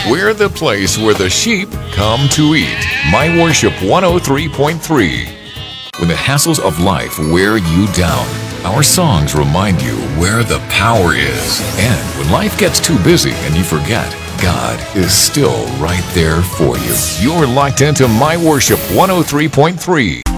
We're the place where the sheep come to eat. My Worship 103.3. When the hassles of life wear you down, our songs remind you where the power is. And when life gets too busy and you forget, God is still right there for you. You're locked into My Worship 103.3.